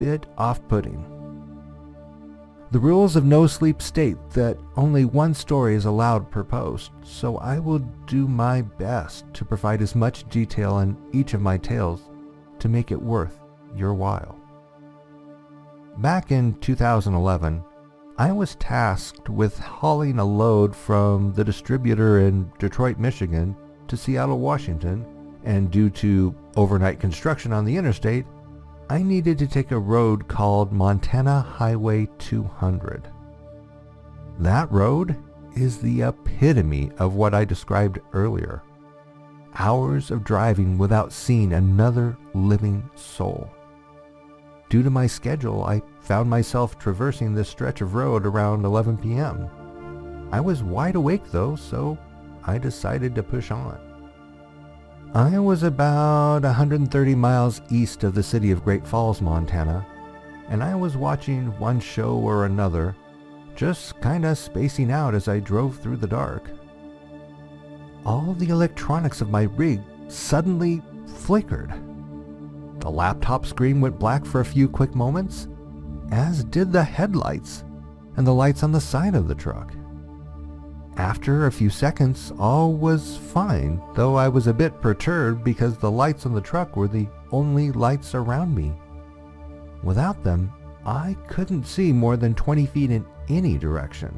bit off-putting. The rules of No Sleep state that only one story is allowed per post, so I will do my best to provide as much detail in each of my tales to make it worth your while. Back in 2011, I was tasked with hauling a load from the distributor in Detroit, Michigan to Seattle, Washington, and due to overnight construction on the interstate, I needed to take a road called Montana Highway 200. That road is the epitome of what I described earlier. Hours of driving without seeing another living soul. Due to my schedule, I found myself traversing this stretch of road around 11 p.m. I was wide awake though, so I decided to push on. I was about 130 miles east of the city of Great Falls, Montana, and I was watching one show or another, just kinda spacing out as I drove through the dark. All the electronics of my rig suddenly flickered. The laptop screen went black for a few quick moments, as did the headlights and the lights on the side of the truck. After a few seconds, all was fine, though I was a bit perturbed because the lights on the truck were the only lights around me. Without them, I couldn't see more than 20 feet in any direction.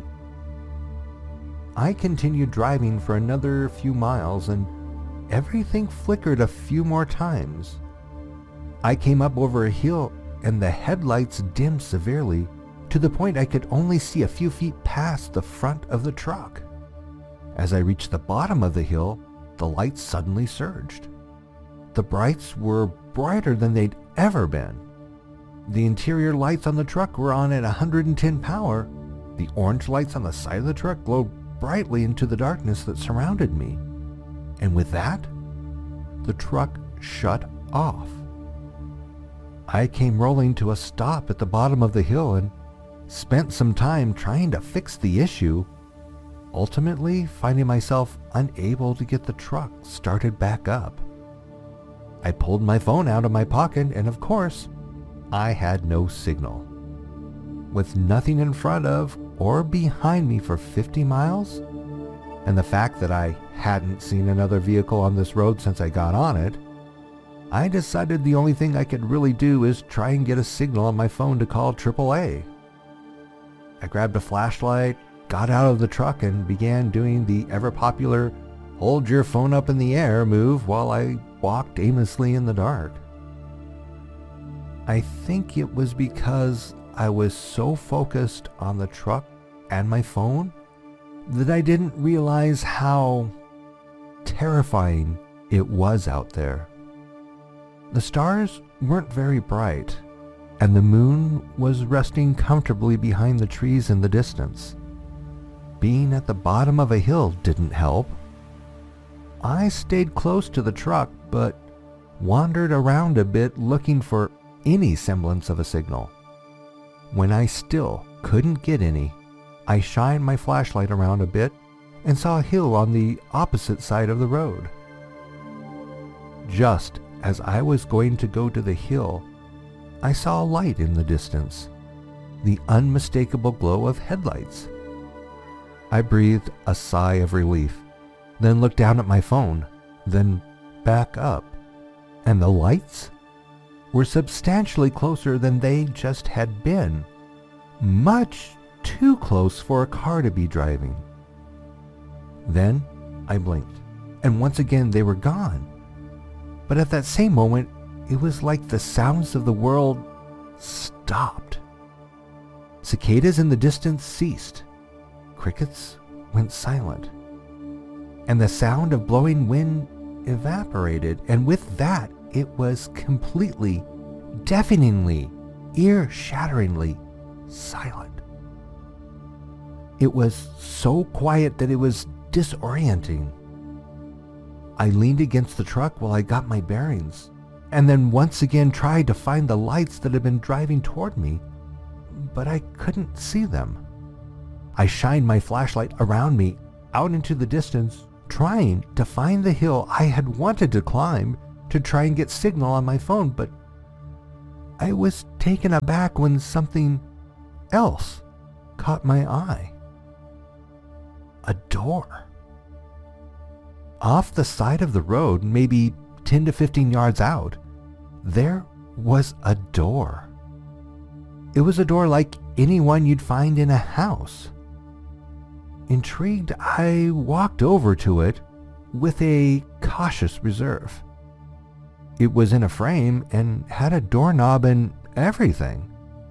I continued driving for another few miles and everything flickered a few more times. I came up over a hill and the headlights dimmed severely to the point I could only see a few feet past the front of the truck. As I reached the bottom of the hill, the lights suddenly surged. The brights were brighter than they'd ever been. The interior lights on the truck were on at 110 power. The orange lights on the side of the truck glowed brightly into the darkness that surrounded me. And with that, the truck shut off. I came rolling to a stop at the bottom of the hill and spent some time trying to fix the issue, ultimately finding myself unable to get the truck started back up. I pulled my phone out of my pocket and of course, I had no signal. With nothing in front of or behind me for 50 miles, and the fact that I hadn't seen another vehicle on this road since I got on it, I decided the only thing I could really do is try and get a signal on my phone to call AAA. I grabbed a flashlight, got out of the truck and began doing the ever-popular hold your phone up in the air move while I walked aimlessly in the dark. I think it was because I was so focused on the truck and my phone that I didn't realize how terrifying it was out there. The stars weren't very bright, and the moon was resting comfortably behind the trees in the distance. Being at the bottom of a hill didn't help. I stayed close to the truck, but wandered around a bit looking for any semblance of a signal. When I still couldn't get any, I shined my flashlight around a bit and saw a hill on the opposite side of the road. Just as I was going to go to the hill, I saw a light in the distance, the unmistakable glow of headlights. I breathed a sigh of relief, then looked down at my phone, then back up, and the lights were substantially closer than they just had been, much too close for a car to be driving. Then I blinked, and once again they were gone. But at that same moment, it was like the sounds of the world stopped. Cicadas in the distance ceased. Crickets went silent. And the sound of blowing wind evaporated. And with that, it was completely, deafeningly, ear-shatteringly silent. It was so quiet that it was disorienting. I leaned against the truck while I got my bearings, and then once again tried to find the lights that had been driving toward me, but I couldn't see them. I shined my flashlight around me, out into the distance, trying to find the hill I had wanted to climb to try and get signal on my phone, but I was taken aback when something else caught my eye. A door. Off the side of the road, maybe 10 to 15 yards out, there was a door. It was a door like any one you'd find in a house. Intrigued, I walked over to it with a cautious reserve. It was in a frame and had a doorknob and everything.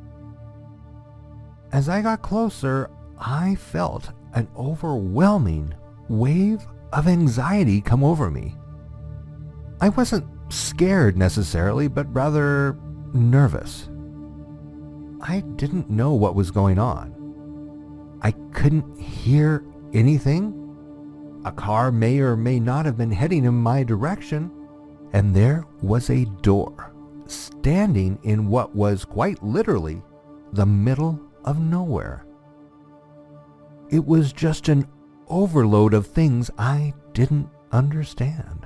As I got closer, I felt an overwhelming wave of anxiety come over me. I wasn't scared necessarily, but rather nervous. I didn't know what was going on. I couldn't hear anything. A car may or may not have been heading in my direction, and there was a door standing in what was quite literally the middle of nowhere. It was just an overload of things I didn't understand.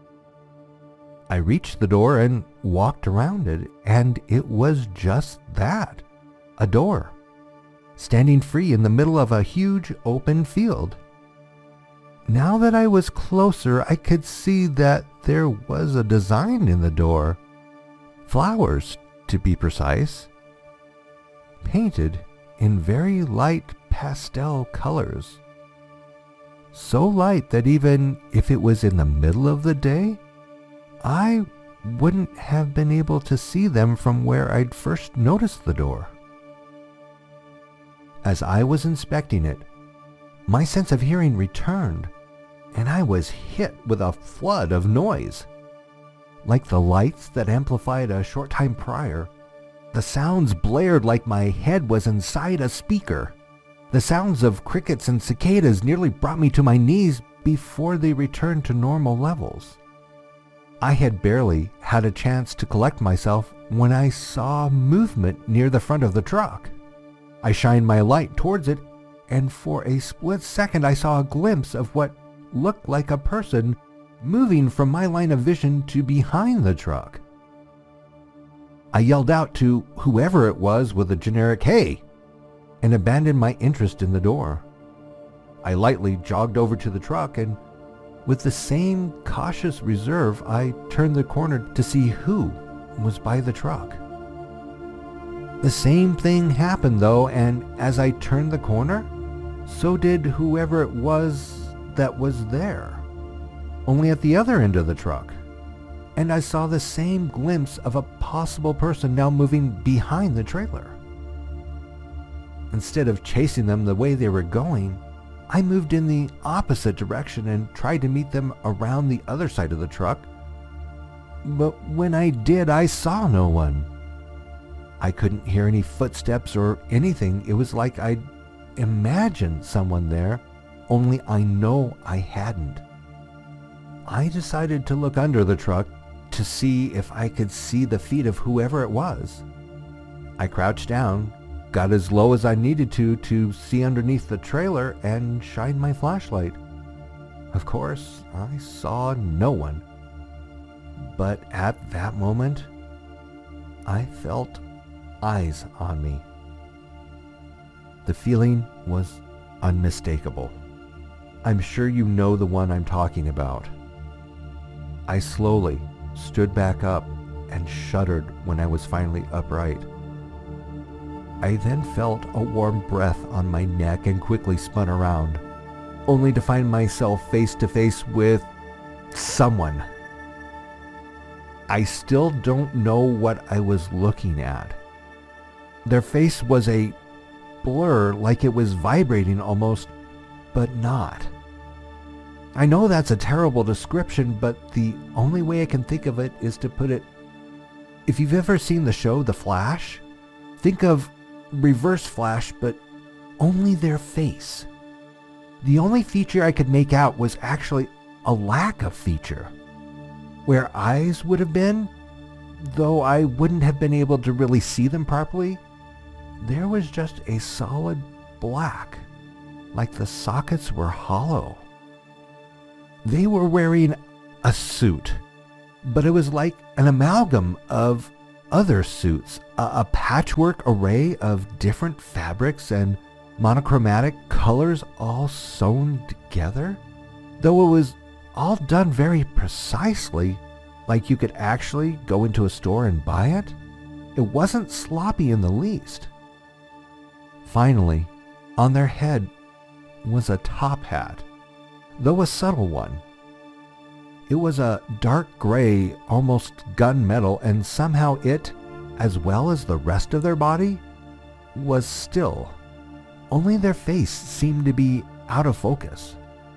I reached the door and walked around it, and it was just that, a door, standing free in the middle of a huge open field. Now that I was closer, I could see that there was a design in the door, flowers to be precise, painted in very light pastel colors. So light that even if it was in the middle of the day, I wouldn't have been able to see them from where I'd first noticed the door. As I was inspecting it, my sense of hearing returned, and I was hit with a flood of noise. Like the lights that amplified a short time prior, the sounds blared like my head was inside a speaker. The sounds of crickets and cicadas nearly brought me to my knees before they returned to normal levels. I had barely had a chance to collect myself when I saw movement near the front of the truck. I shined my light towards it, and for a split second I saw a glimpse of what looked like a person moving from my line of vision to behind the truck. I yelled out to whoever it was with a generic "Hey!" and abandoned my interest in the door. I lightly jogged over to the truck, and with the same cautious reserve, I turned the corner to see who was by the truck. The same thing happened though, and as I turned the corner, so did whoever it was that was there, only at the other end of the truck. And I saw the same glimpse of a possible person now moving behind the trailer. Instead of chasing them the way they were going, I moved in the opposite direction and tried to meet them around the other side of the truck. But when I did, I saw no one. I couldn't hear any footsteps or anything. It was like I'd imagined someone there, only I know I hadn't. I decided to look under the truck to see if I could see the feet of whoever it was. I crouched down, got as low as I needed to see underneath the trailer, and shined my flashlight. Of course, I saw no one. But at that moment, I felt eyes on me. The feeling was unmistakable. I'm sure you know the one I'm talking about. I slowly stood back up and shuddered when I was finally upright. I then felt a warm breath on my neck and quickly spun around, only to find myself face to face with someone. I still don't know what I was looking at. Their face was a blur, like it was vibrating almost, but not. I know that's a terrible description, but the only way I can think of it is to put it, if you've ever seen the show The Flash, think of Reverse Flash, but only their face. The only feature I could make out was actually a lack of feature. Where eyes would have been, though I wouldn't have been able to really see them properly, there was just a solid black, like the sockets were hollow. They were wearing a suit, but it was like an amalgam of other suits, a patchwork array of different fabrics and monochromatic colors all sewn together. Though it was all done very precisely, like you could actually go into a store and buy it, it wasn't sloppy in the least. Finally, on their head was a top hat, though a subtle one. It was a dark gray, almost gunmetal, and somehow it, as well as the rest of their body, was still. Only their face seemed to be out of focus.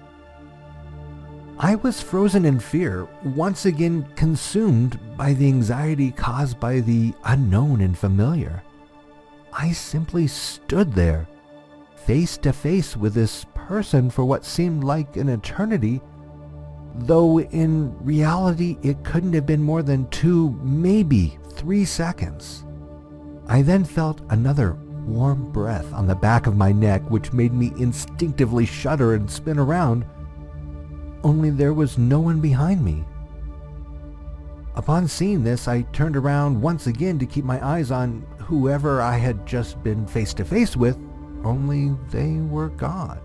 I was frozen in fear, once again consumed by the anxiety caused by the unknown and familiar. I simply stood there, face to face with this person for what seemed like an eternity, though in reality it couldn't have been more than 2, maybe 3 seconds. I then felt another warm breath on the back of my neck, which made me instinctively shudder and spin around, only there was no one behind me. Upon seeing this, I turned around once again to keep my eyes on whoever I had just been face to face with, only they were gone.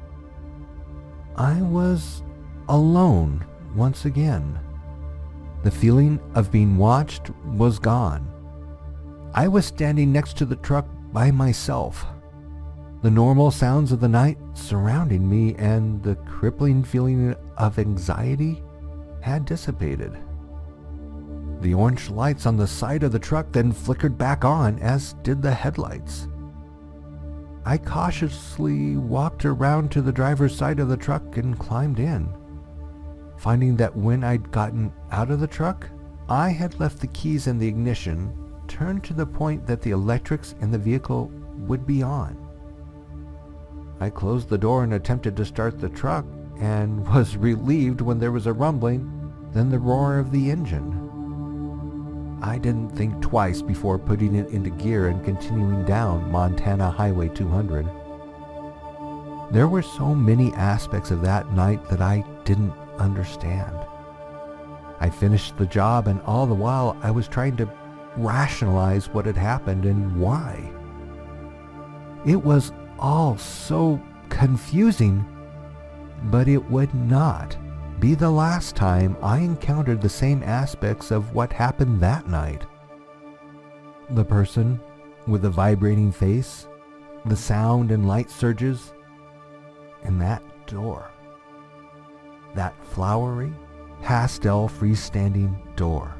I was alone once again. The feeling of being watched was gone. I was standing next to the truck by myself. The normal sounds of the night surrounding me and the crippling feeling of anxiety had dissipated. The orange lights on the side of the truck then flickered back on, as did the headlights. I cautiously walked around to the driver's side of the truck and climbed in, finding that when I'd gotten out of the truck, I had left the keys in the ignition turned to the point that the electrics in the vehicle would be on. I closed the door and attempted to start the truck, and was relieved when there was a rumbling, then the roar of the engine. I didn't think twice before putting it into gear and continuing down Montana Highway 200. There were so many aspects of that night that I didn't understand. I finished the job, and all the while I was trying to rationalize what had happened and why. It was all so confusing, but it would not be the last time I encountered the same aspects of what happened that night. The person with the vibrating face, the sound and light surges, and that door. That flowery, pastel freestanding door.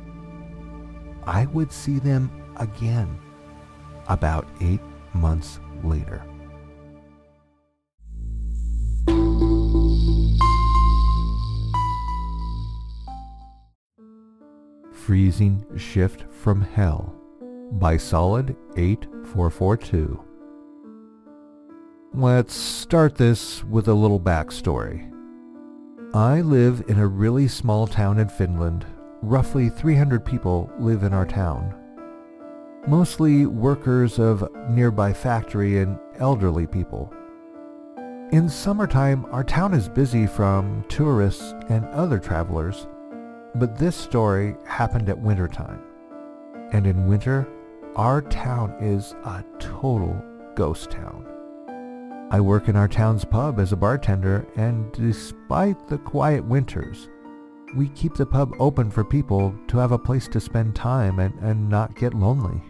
I would see them again about 8 months later. Freezing Shift from Hell by Solid 8442. Let's start this with a little backstory. I live in a really small town in Finland. Roughly 300 people live in our town. Mostly workers of nearby factory and elderly people. In summertime, our town is busy from tourists and other travelers, but this story happened at wintertime. And in winter, our town is a total ghost town. I work in our town's pub as a bartender, and despite the quiet winters, we keep the pub open for people to have a place to spend time and not get lonely.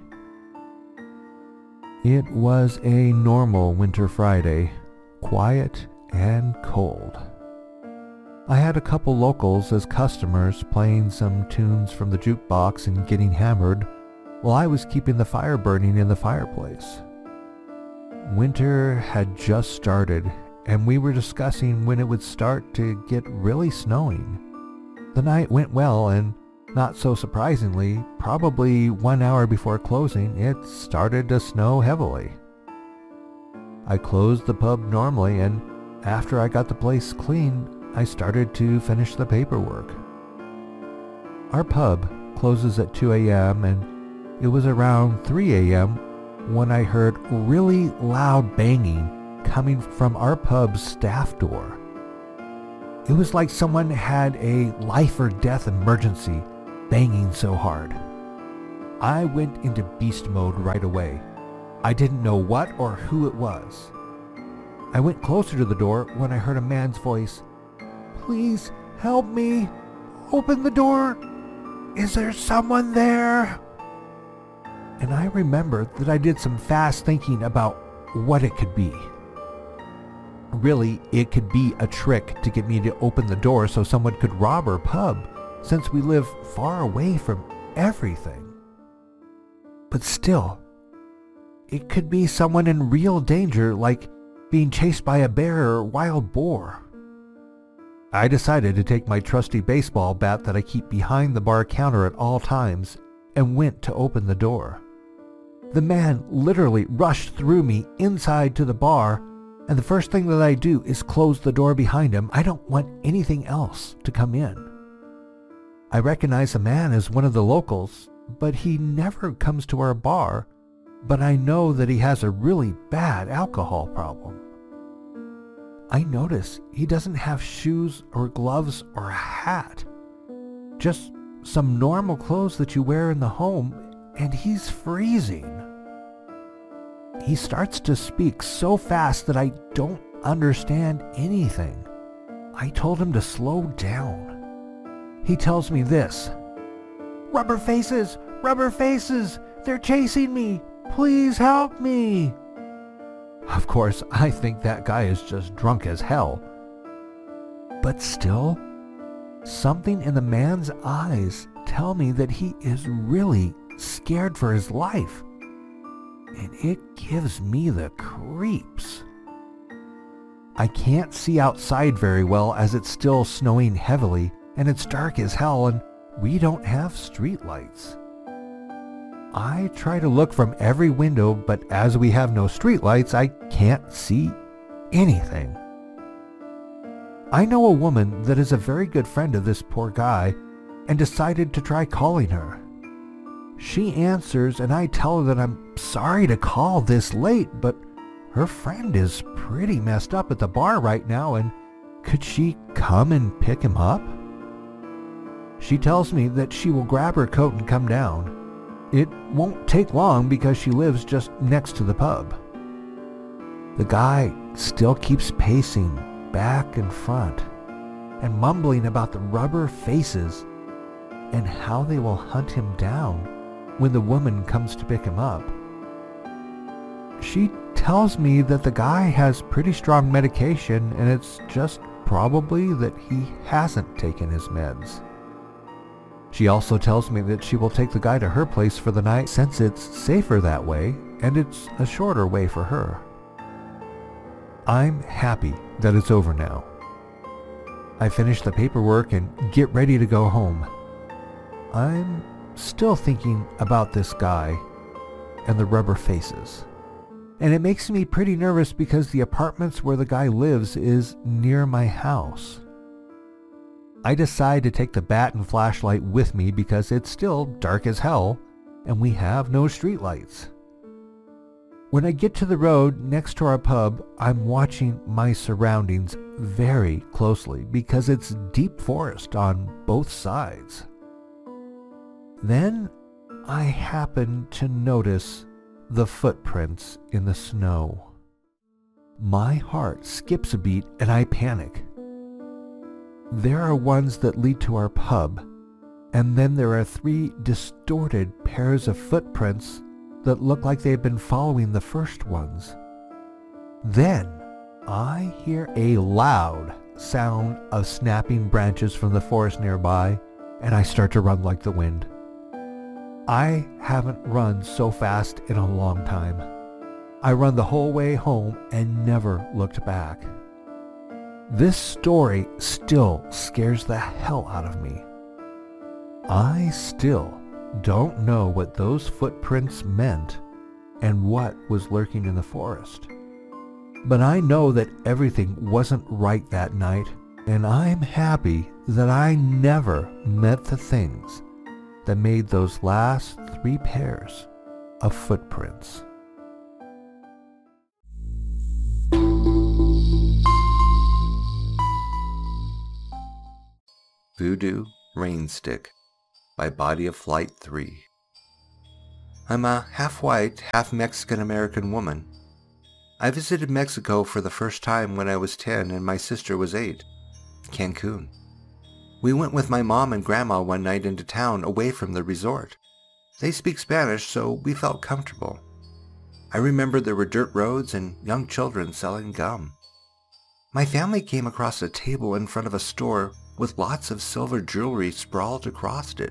It was a normal winter Friday, quiet and cold. I had a couple locals as customers playing some tunes from the jukebox and getting hammered while I was keeping the fire burning in the fireplace. Winter had just started, and we were discussing when it would start to get really snowing. The night went well, and not so surprisingly, probably 1 hour before closing, it started to snow heavily. I closed the pub normally, and after I got the place cleaned, I started to finish the paperwork. Our pub closes at 2 a.m., and it was around 3 a.m. when I heard really loud banging coming from our pub's staff door. It was like someone had a life or death emergency banging so hard. I went into beast mode right away. I didn't know what or who it was. I went closer to the door when I heard a man's voice. "Please help me. Open the door. Is there someone there?" And I remembered that I did some fast thinking about what it could be. Really, it could be a trick to get me to open the door so someone could rob our pub, since we live far away from everything. But still, it could be someone in real danger, like being chased by a bear or wild boar. I decided to take my trusty baseball bat that I keep behind the bar counter at all times and went to open the door. The man literally rushed through me inside to the bar, and the first thing that I do is close the door behind him. I don't want anything else to come in. I recognize the man as one of the locals, but he never comes to our bar, but I know that he has a really bad alcohol problem. I notice he doesn't have shoes or gloves or a hat, just some normal clothes that you wear in the home, and he's freezing. He starts to speak so fast that I don't understand anything. I told him to slow down. He tells me this: "Rubber faces! Rubber faces! They're chasing me! Please help me!" Of course, I think that guy is just drunk as hell. But still, something in the man's eyes tell me that he is really scared for his life. And it gives me the creeps. I can't see outside very well as it's still snowing heavily and it's dark as hell and we don't have street lights. I try to look from every window, but as we have no street lights, I can't see anything. I know a woman that is a very good friend of this poor guy and decided to try calling her. She answers and I tell her that I'm sorry to call this late, but her friend is pretty messed up at the bar right now and could she come and pick him up? She tells me that she will grab her coat and come down. It won't take long because she lives just next to the pub. The guy still keeps pacing back and front and mumbling about the rubber faces and how they will hunt him down when the woman comes to pick him up. She tells me that the guy has pretty strong medication and it's just probably that he hasn't taken his meds. She also tells me that she will take the guy to her place for the night since it's safer that way and it's a shorter way for her. I'm happy that it's over now. I finish the paperwork and get ready to go home. I'm still thinking about this guy and the rubber faces. And it makes me pretty nervous because the apartments where the guy lives is near my house. I decide to take the bat and flashlight with me because it's still dark as hell and we have no streetlights. When I get to the road next to our pub, I'm watching my surroundings very closely because it's deep forest on both sides. Then I happen to notice the footprints in the snow. My heart skips a beat and I panic. There are ones that lead to our pub, and then there are 3 distorted pairs of footprints that look like they've been following the first ones. Then I hear a loud sound of snapping branches from the forest nearby, and I start to run like the wind. I haven't run so fast in a long time. I run the whole way home and never looked back. This story still scares the hell out of me. I still don't know what those footprints meant and what was lurking in the forest. But I know that everything wasn't right that night, and I'm happy that I never met the things that made those last 3 pairs of footprints. Voodoo Rainstick by Body of Flight 3. I'm a half-white, half-Mexican-American woman. I visited Mexico for the first time when I was 10 and my sister was 8. Cancun. We went with my mom and grandma one night into town away from the resort. They speak Spanish, so we felt comfortable. I remember there were dirt roads and young children selling gum. My family came across a table in front of a store with lots of silver jewelry sprawled across it.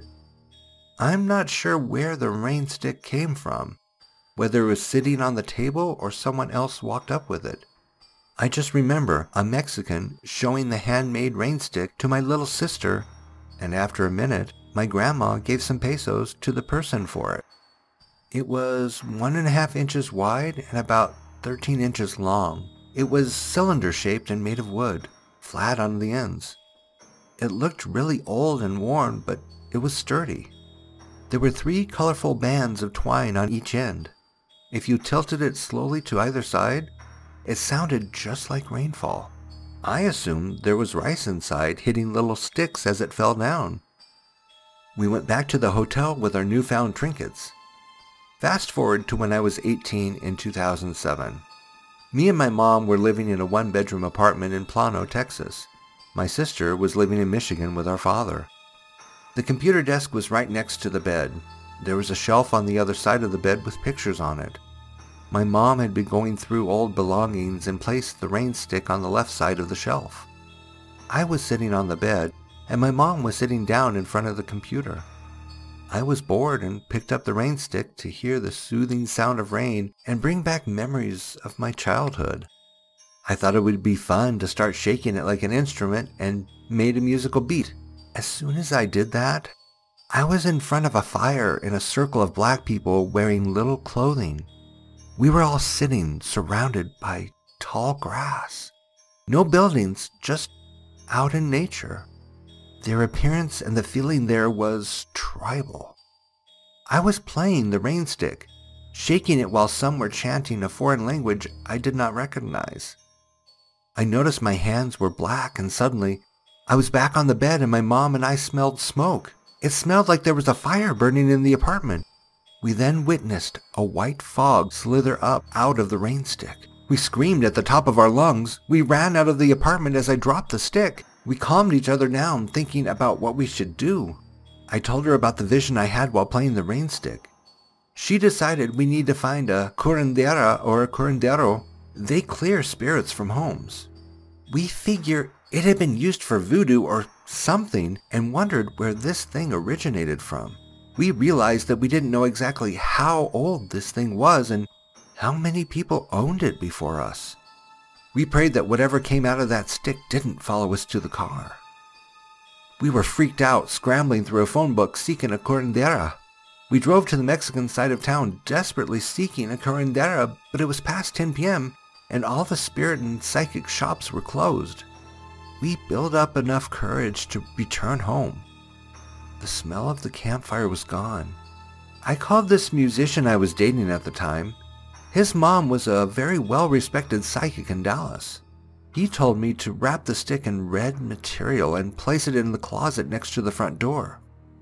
I'm not sure where the rain stick came from, whether it was sitting on the table or someone else walked up with it. I just remember a Mexican showing the handmade rain stick to my little sister, and after a minute, my grandma gave some pesos to the person for it. It was 1.5 inches wide and about 13 inches long. It was cylinder-shaped and made of wood, flat on the ends. It looked really old and worn, but it was sturdy. There were 3 colorful bands of twine on each end. If you tilted it slowly to either side, it sounded just like rainfall. I assumed there was rice inside, hitting little sticks as it fell down. We went back to the hotel with our newfound trinkets. Fast forward to when I was 18 in 2007. Me and my mom were living in a 1-bedroom apartment in Plano, Texas. My sister was living in Michigan with our father. The computer desk was right next to the bed. There was a shelf on the other side of the bed with pictures on it. My mom had been going through old belongings and placed the rain stick on the left side of the shelf. I was sitting on the bed, and my mom was sitting down in front of the computer. I was bored and picked up the rain stick to hear the soothing sound of rain and bring back memories of my childhood. I thought it would be fun to start shaking it like an instrument and made a musical beat. As soon as I did that, I was in front of a fire in a circle of black people wearing little clothing. We were all sitting surrounded by tall grass. No buildings, just out in nature. Their appearance and the feeling there was tribal. I was playing the rain stick, shaking it while some were chanting a foreign language I did not recognize. I noticed my hands were black, and suddenly I was back on the bed and my mom and I smelled smoke. It smelled like there was a fire burning in the apartment. We then witnessed a white fog slither up out of the rain stick. We screamed at the top of our lungs. We ran out of the apartment as I dropped the stick. We calmed each other down, thinking about what we should do. I told her about the vision I had while playing the rain stick. She decided we need to find a curandera or a curandero. They clear spirits from homes. We figure it had been used for voodoo or something and wondered where this thing originated from. We realized that we didn't know exactly how old this thing was and how many people owned it before us. We prayed that whatever came out of that stick didn't follow us to the car. We were freaked out, scrambling through a phone book seeking a curandera. We drove to the Mexican side of town, desperately seeking a curandera, but it was past 10 p.m. and all the spirit and psychic shops were closed. We built up enough courage to return home. The smell of the campfire was gone. I called this musician I was dating at the time. His mom was a very well-respected psychic in Dallas. He told me to wrap the stick in red material and place it in the closet next to the front door.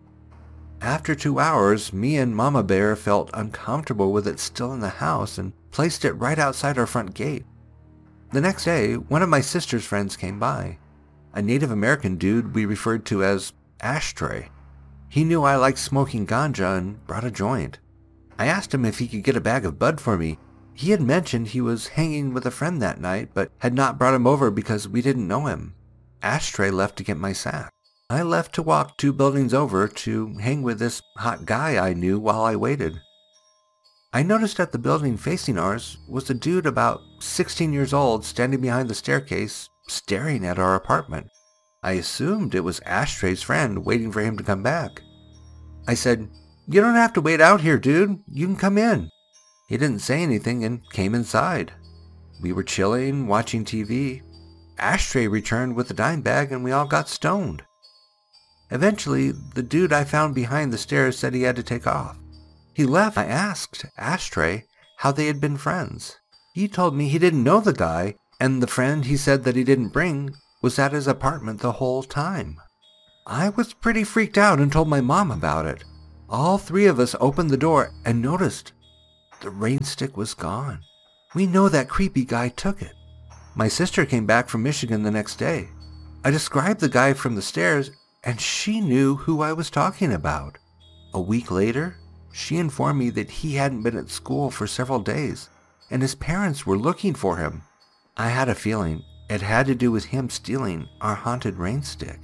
After 2 hours, me and Mama Bear felt uncomfortable with it still in the house and placed it right outside our front gate. The next day, one of my sister's friends came by, a Native American dude we referred to as Ashtray. He knew I liked smoking ganja and brought a joint. I asked him if he could get a bag of bud for me. He had mentioned he was hanging with a friend that night, but had not brought him over because we didn't know him. Ashtray left to get my sack. I left to walk 2 buildings over to hang with this hot guy I knew while I waited. I noticed at the building facing ours was a dude about 16 years old standing behind the staircase, staring at our apartment. I assumed it was Ashtray's friend waiting for him to come back. I said, "You don't have to wait out here, dude. You can come in." He didn't say anything and came inside. We were chilling, watching TV. Ashtray returned with a dime bag and we all got stoned. Eventually, the dude I found behind the stairs said he had to take off. He left. I asked Ashtray how they had been friends. He told me he didn't know the guy, and the friend he said that he didn't bring was at his apartment the whole time. I was pretty freaked out and told my mom about it. All three of us opened the door and noticed the rain stick was gone. We know that creepy guy took it. My sister came back from Michigan the next day. I described the guy from the stairs, and she knew who I was talking about. A week later, she informed me that he hadn't been at school for several days, and his parents were looking for him. I had a feeling it had to do with him stealing our haunted rain stick.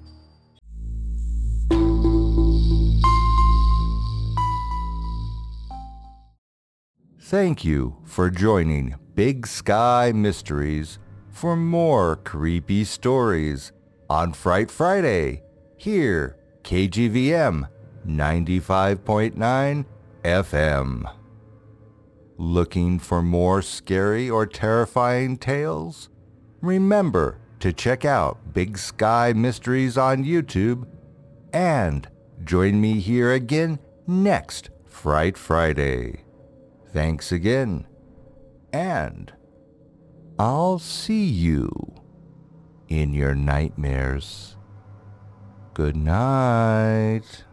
Thank you for joining Big Sky Mysteries for more creepy stories on Fright Friday, here, KGVM 95.9 FM. Looking for more scary or terrifying tales? Remember to check out Big Sky Mysteries on YouTube and join me here again next Fright Friday. Thanks again, and I'll see you in your nightmares. Good night.